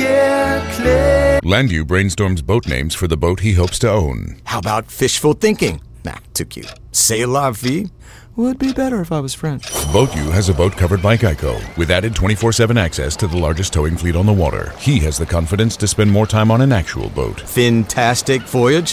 get clear. Landu brainstorms boat names for the boat he hopes to own. How about fishful thinking? Nah, too cute. C'est la vie? Would be better if I was French. BoatU has a boat covered by Geico, with added 24/7 access to the largest towing fleet on the water. He has the confidence to spend more time on an actual boat. Fantastic voyage?